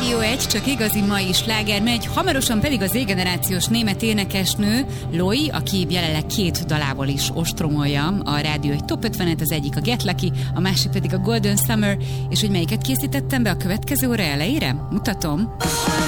Rádió 1, csak igazi mai sláger megy, hamarosan pedig az Z-generációs német énekesnő Loi, aki jelenleg 2 dalával is ostromolja a Rádió 1 Top 50-et, az egyik a Get Lucky, a másik pedig a Golden Summer, és hogy melyiket készítettem be a következő óra elejére? Mutatom.